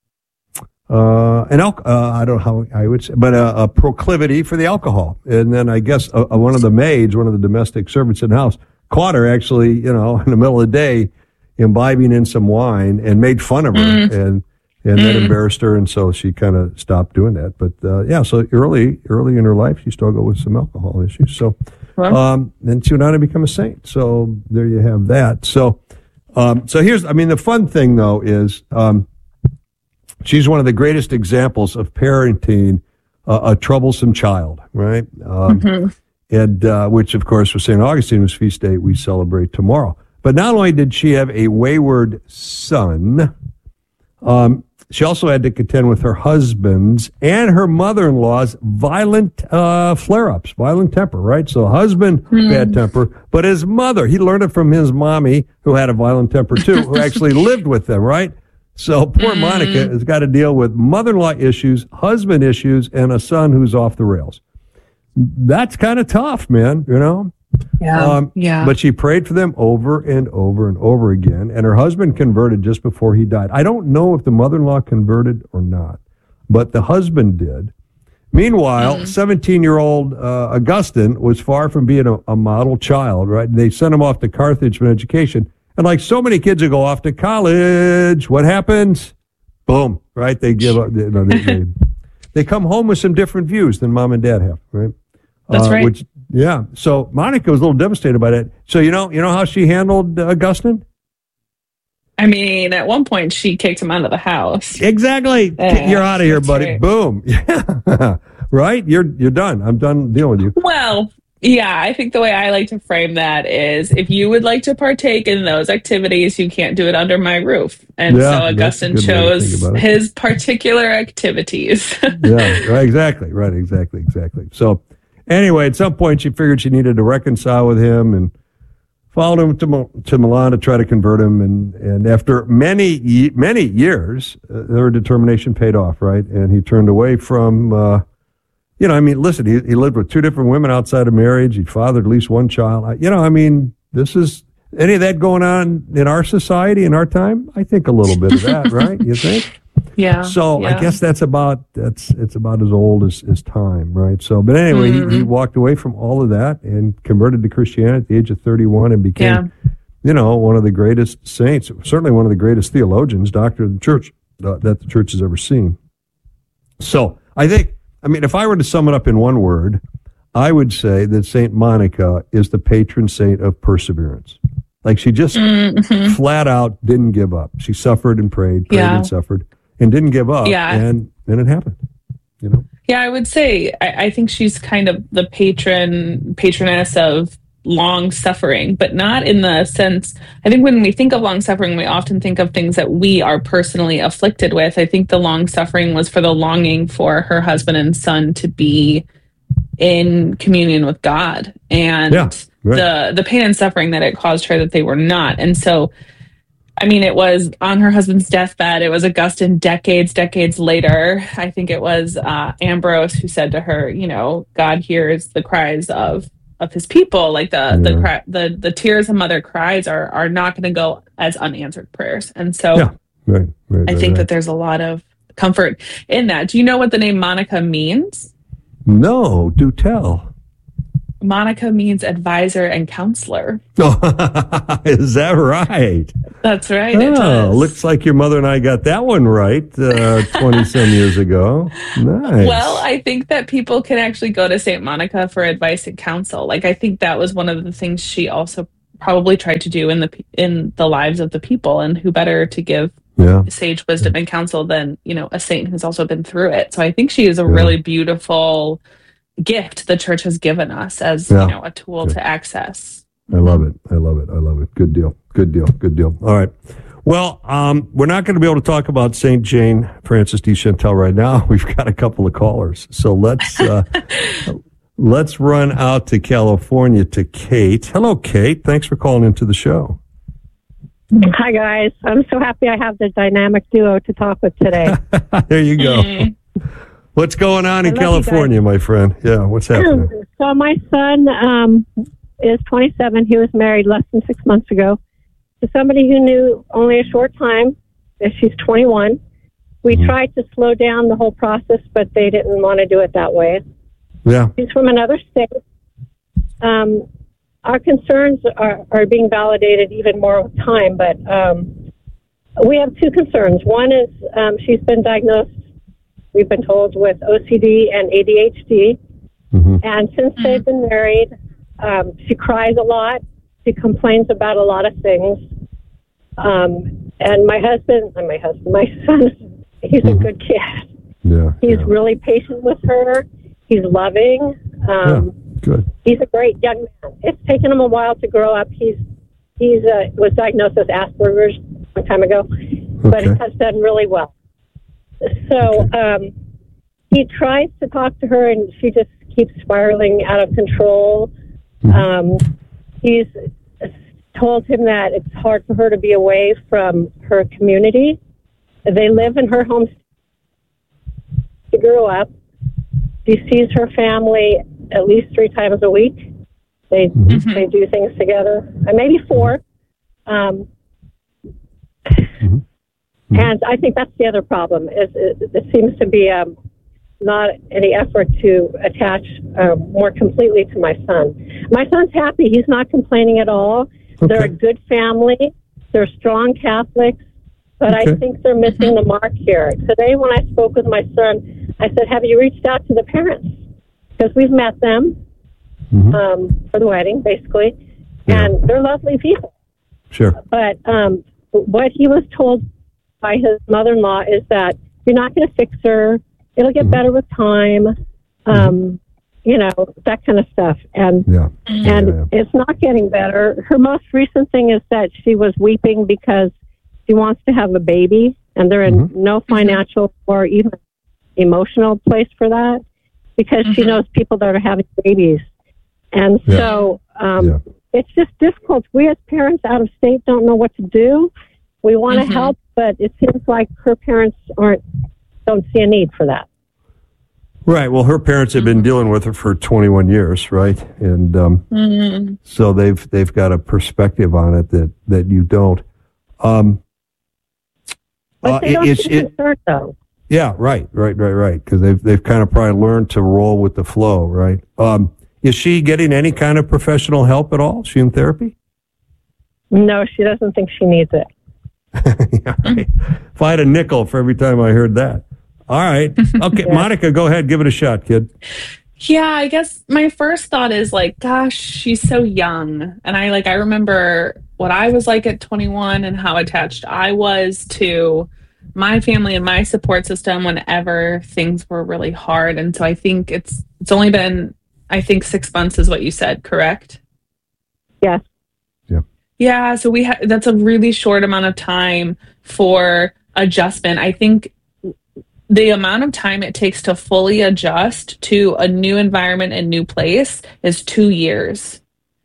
Uh, an al- uh, I don't know how I would say, but a, a proclivity for the alcohol. And then I guess a, a, one of the maids, one of the domestic servants in the house, caught her actually, you know, in the middle of the day, imbibing in some wine and made fun of her mm. and, and mm. then embarrassed her. And so she kind of stopped doing that. But, uh, yeah, so early, early in her life, she struggled with some alcohol issues. So, well. um, then she went on to become a saint. So there you have that. So, um, so here's, I mean, the fun thing though is, um, she's one of the greatest examples of parenting uh, a troublesome child, right? Um, mm-hmm. And uh, which, of course, for Saint Augustine, whose feast day we celebrate tomorrow. But not only did she have a wayward son, um, she also had to contend with her husband's and her mother-in-law's violent uh, flare-ups, violent temper, right? So husband, mm. bad temper, but his mother, he learned it from his mommy, who had a violent temper too, who actually lived with them, right? So poor mm. Monica has got to deal with mother-in-law issues, husband issues, and a son who's off the rails. That's kind of tough, man, you know? Yeah, um, yeah. But she prayed for them over and over and over again, and her husband converted just before he died. I don't know if the mother-in-law converted or not, but the husband did. Meanwhile, mm. seventeen-year-old uh, Augustine was far from being a, a model child, right? They sent him off to Carthage for an education. And like so many kids who go off to college, what happens? Boom, right? They give up. You know, they, they, they come home with some different views than mom and dad have, right? That's uh, right. Which, yeah. So Monica was a little devastated by that. So you know, you know how she handled uh, Augustine? I mean, at one point she kicked him out of the house. Exactly. Uh, you're out of here, buddy. Right. Boom. Yeah. Right? You're you're done. I'm done dealing with you. Well. Yeah, I think the way I like to frame that is if you would like to partake in those activities, you can't do it under my roof. And yeah, so Augustine chose his particular activities. Yeah, right, exactly. Right, exactly, exactly. So anyway, at some point she figured she needed to reconcile with him and followed him to, to Milan to try to convert him. And, and after many, many years, uh, their determination paid off, right? And he turned away from... Uh, You know, I mean, listen, he, he lived with two different women outside of marriage. He fathered at least one child. I, you know, I mean, this is, any of that going on in our society, in our time? I think a little bit of that, right? You think? Yeah. So yeah. I guess that's about, that's, it's about as old as, as time, right? So, but anyway, mm-hmm. he, he walked away from all of that and converted to Christianity at the age of thirty-one and became, yeah. you know, one of the greatest saints, certainly one of the greatest theologians, doctor of the church, uh, that the church has ever seen. So I think, I mean, if I were to sum it up in one word, I would say that Saint Monica is the patron saint of perseverance. Like she just mm-hmm. flat out didn't give up. She suffered and prayed, prayed yeah. and suffered, and didn't give up. Yeah. And then it happened, you know? Yeah, I would say, I, I think she's kind of the patron, patroness of, long suffering, but not in the sense, I think when we think of long suffering, we often think of things that we are personally afflicted with. I think the long suffering was for the longing for her husband and son to be in communion with God, and Yeah, right. the the pain and suffering that it caused her that they were not. And so, I mean, it was on her husband's deathbed. It was Augustine decades, decades later. I think it was uh, Ambrose who said to her, you know, God hears the cries of of his people. Like the the cry, the the tears a mother cries are are not going to go as unanswered prayers. And so, Yeah. Right. right I right, think right. that there's a lot of comfort in that. Do you know what the name Monica means? No, do tell. Monica means advisor and counselor. Is that right? That's right. It Oh, does. looks like your mother and I got that one right uh, twenty some years ago. Nice. Well, I think that people can actually go to Saint Monica for advice and counsel. Like, I think that was one of the things she also probably tried to do in the in the lives of the people, and who better to give yeah. sage wisdom and counsel than, you know, a saint who's also been through it. So I think she is a Yeah. really beautiful gift the church has given us as, Yeah. you know, a tool to access. I love it. I love it. I love it. Good deal. Good deal. Good deal. All right. Well, um, we're not going to be able to talk about Saint Jane Frances de Chantal right now. We've got a couple of callers. So let's uh, let's run out to California to Kate. Hello, Kate. Thanks for calling into the show. Hi, guys. I'm so happy I have the dynamic duo to talk with today. There you go. What's going on I in love you California, my friend? Yeah, what's happening? So my son um, is twenty-seven. He was married less than six months ago to somebody who knew only a short time. That she's twenty-one. We tried to slow down the whole process, but they didn't want to do it that way. Yeah. He's from another state. Um, our concerns are, are being validated even more with time, but um, we have two concerns. One is um, she's been diagnosed, we've been told, with O C D and A D H D. And since they've been married, um, she cries a lot. She complains about a lot of things. Um, and my husband, and my husband, my son, he's a good kid. Yeah. He's really patient with her. He's loving. Um, Good. He's a great young man. It's taken him a while to grow up. He's he's uh, was diagnosed as Asperger's a long time ago, but he has done really well. So um, he tries to talk to her, and she just keeps spiraling out of control. Um, he's told him that it's hard for her to be away from her community. They live in her home. She grew up. She sees her family at least three times a week. They Mm-hmm. they do things together, uh, maybe four. Um, Mm-hmm. And I think that's the other problem. Is it, it seems to be um, not any effort to attach uh, more completely to my son. My son's happy. He's not complaining at all. They're a good family. They're strong Catholics, but I Okay. think they're missing the mark here. Today, when I spoke with my son, I said, "Have you reached out to the parents? Because we've met them um, for the wedding, basically, and they're lovely people." Sure. But um, what he was told by his mother-in-law is that you're not going to fix her. It'll get better with time. Um, you know, that kind of stuff. And Yeah. and Yeah, yeah. it's not getting better. Her most recent thing is that she was weeping because she wants to have a baby, and they're in no financial or even emotional place for that, because she knows people that are having babies. And Yeah. so um, Yeah. it's just difficult. We as parents out of state don't know what to do. We want to Mhm. help, but it seems like her parents aren't don't see a need for that. Right. Well, her parents have been dealing with her for twenty-one years, right? And um, Mm-hmm. so they've they've got a perspective on it that that you don't. Um, But uh, they it- don't it's seem it. concerned, though. Yeah. Right. Right. Right. Right. Because they've they've kind of probably learned to roll with the flow, right? Um, is she getting any kind of professional help at all? Is she in therapy? No, she doesn't think she needs it. Yeah, right. If I had a nickel for every time I heard that. All right. Okay, Yeah. Monica, go ahead. Give it a shot, kid. Yeah, I guess my first thought is like, gosh, she's so young. And I like I remember what I was like at twenty-one and how attached I was to my family and my support system whenever things were really hard. And so I think it's it's only been I think six months is what you said, correct? Yes. Yeah, so we ha- that's a really short amount of time for adjustment. I think the amount of time it takes to fully adjust to a new environment and new place is two years.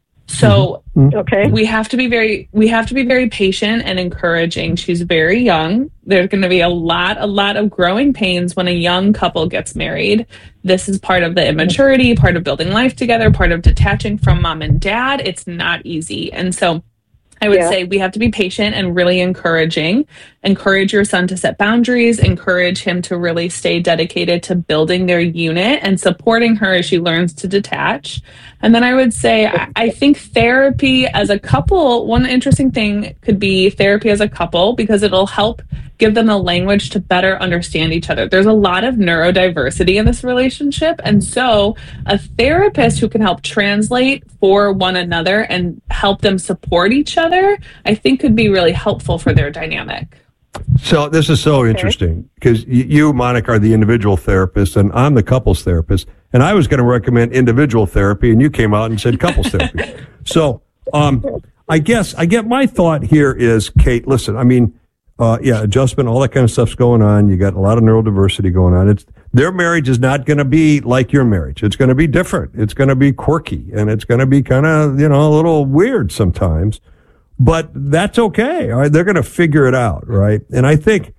So okay, we have to be very we have to be very patient and encouraging. She's very young. There's going to be a lot a lot of growing pains when a young couple gets married. This is part of the immaturity, part of building life together, part of detaching from mom and dad. It's not easy. And so I would Yeah. say we have to be patient and really encouraging. Encourage your son to set boundaries, encourage him to really stay dedicated to building their unit and supporting her as she learns to detach. And then I would say, I, I think therapy as a couple, one interesting thing could be therapy as a couple, because it'll help give them a language to better understand each other. There's a lot of neurodiversity in this relationship. And so a therapist who can help translate for one another and help them support each other, I think could be really helpful for their dynamic. So this is so interesting because y- you, Monica, are the individual therapist and I'm the couples therapist. And I was going to recommend individual therapy and you came out and said couples therapy. So um, I guess I get my thought here is, Kate, listen, I mean, uh, yeah, adjustment, all that kind of stuff's going on. You got a lot of neurodiversity going on. It's their marriage is not going to be like your marriage. It's going to be different. It's going to be quirky and it's going to be kind of, you know, a little weird sometimes. But that's okay. All right? They're going to figure it out, right? And I think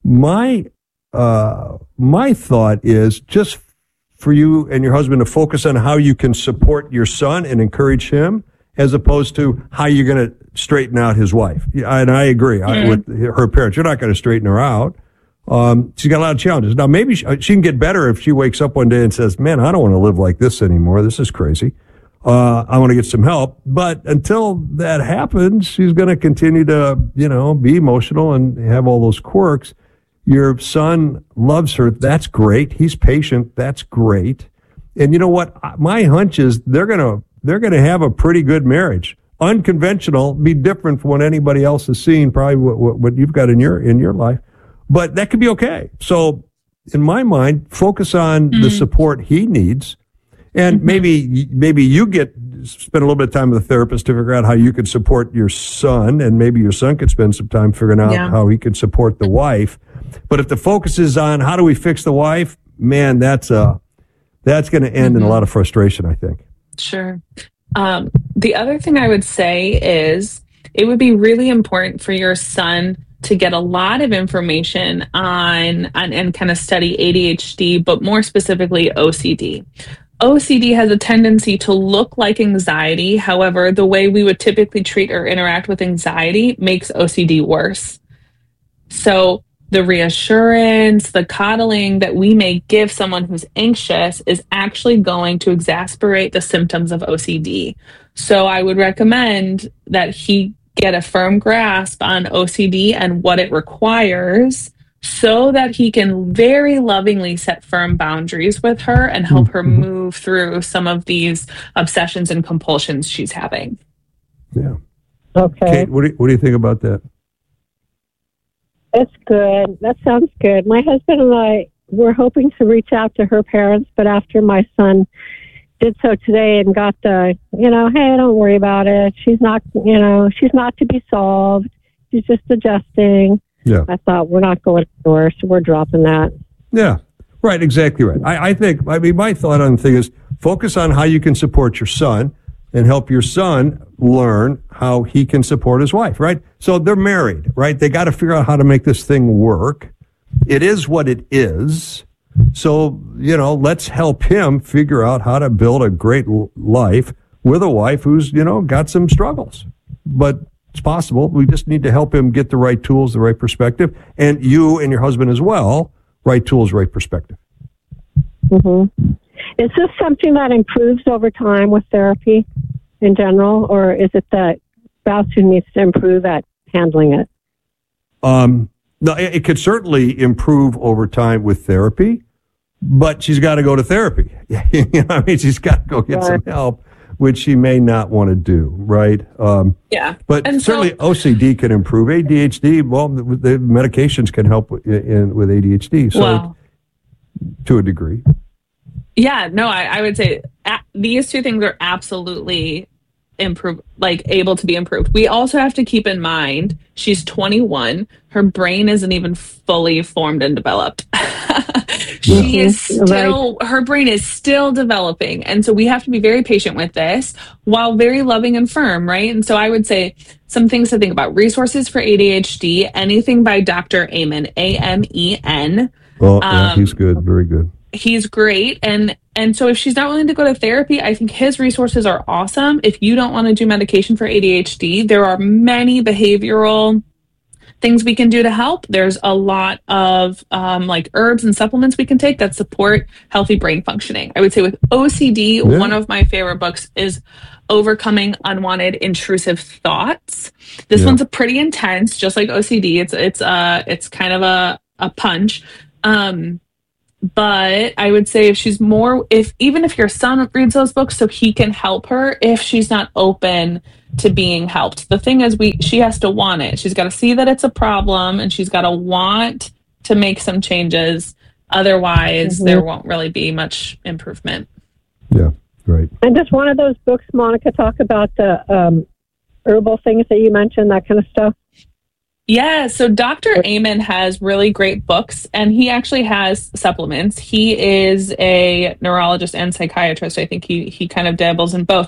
my uh, my thought is just for you and your husband to focus on how you can support your son and encourage him, as opposed to how you're going to straighten out his wife. Yeah, and I agree I, with her parents. You're not going to straighten her out. Um, she's got a lot of challenges. Now, maybe she, she can get better if she wakes up one day and says, "Man, I don't want to live like this anymore. This is crazy. Uh, I want to get some help." But until that happens, she's going to continue to, you know, be emotional and have all those quirks. Your son loves her. That's great. He's patient. That's great. And you know what? My hunch is they're going to, they're going to have a pretty good marriage. Unconventional, be different from what anybody else has seen, probably what, what, what you've got in your, in your life, but that could be okay. So in my mind, focus on mm-hmm. the support he needs. And mm-hmm. maybe, maybe you get, spend a little bit of time with a therapist to figure out how you could support your son, and maybe your son could spend some time figuring out yeah. how he could support the wife. But if the focus is on how do we fix the wife, man, that's uh that's going to end mm-hmm. in a lot of frustration, I think. Sure. Um, the other thing I would say is it would be really important for your son to get a lot of information on, on and kind of study A D H D, but more specifically O C D. O C D has a tendency to look like anxiety. However, the way we would typically treat or interact with anxiety makes O C D worse. So the reassurance, the coddling that we may give someone who's anxious is actually going to exacerbate the symptoms of O C D. So I would recommend that he get a firm grasp on O C D and what it requires so that he can very lovingly set firm boundaries with her and help her move through some of these obsessions and compulsions she's having. Yeah. Okay. Kate, what do you, what do you think about that? That's good. That sounds good. My husband and I were hoping to reach out to her parents, but after my son did so today and got the, you know, hey, don't worry about it. She's not, you know, she's not to be solved. She's just adjusting. Yeah. I thought we're not going anywhere, so we're dropping that. Yeah. Right. Exactly right. I, I think, I mean, my thought on the thing is focus on how you can support your son and help your son learn how he can support his wife, right? So they're married, right? They got to figure out how to make this thing work. It is what it is. So, you know, let's help him figure out how to build a great life with a wife who's, you know, got some struggles. But it's possible. We just need to help him get the right tools, the right perspective. And you and your husband as well, right tools, right perspective. Mm-hmm. Is this something that improves over time with therapy in general, or is it that spouse who needs to improve at handling it? Um, no, it, it could certainly improve over time with therapy, but she's got to go to therapy. you know, I mean, she's got to go get right. some help, which she may not want to do, right? Um, yeah. But and certainly so, O C D can improve. A D H D, well, the, the medications can help with, in, with A D H D, so well, to a degree. Yeah, no, I, I would say a- these two things are absolutely improve, like able to be improved. We also have to keep in mind she's twenty-one. Her brain isn't even fully formed and developed. She is still, her brain is still developing. And so we have to be very patient with this while very loving and firm, right? And so I would say some things to think about. Resources for A D H D, anything by Doctor Amen, A M E N. Oh, yeah, he's good. Very good. He's great. And and so if she's not willing to go to therapy, I think his resources are awesome. If you don't want to do medication for A D H D, there are many behavioral things we can do to help. There's a lot of um, like herbs and supplements we can take that support healthy brain functioning. I would say with O C D, yeah. one of my favorite books is Overcoming Unwanted Intrusive Thoughts. This yeah. one's a pretty intense, just like O C D. It's it's uh it's kind of a a punch. Um, but I would say if she's more, if even if your son reads those books so he can help her, if she's not open to being helped. The thing is, we she has to want it. She's got to see that it's a problem, and she's got to want to make some changes. Otherwise, mm-hmm. there won't really be much improvement. Yeah, right. And does one of those books, Monica, talk about the um, herbal things that you mentioned, that kind of stuff? Yeah, so Doctor Amen has really great books, and he actually has supplements. He is a neurologist and psychiatrist. I think he he kind of dabbles in both.